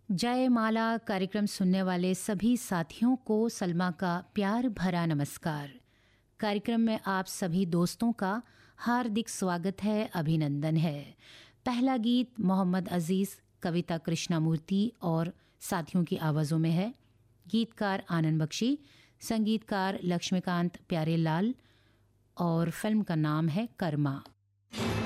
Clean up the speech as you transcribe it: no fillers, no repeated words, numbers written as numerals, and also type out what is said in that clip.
जयमाला कार्यक्रम सुनने वाले सभी साथियों को सलमा का प्यार भरा नमस्कार। कार्यक्रम में आप सभी दोस्तों का हार्दिक स्वागत है, अभिनंदन है। पहला गीत मोहम्मद अजीज़, कविता कृष्णमूर्ति और साथियों की आवाज़ों में है। गीतकार आनंद बख्शी, संगीतकार लक्ष्मीकांत प्यारेलाल और फिल्म का नाम है कर्मा।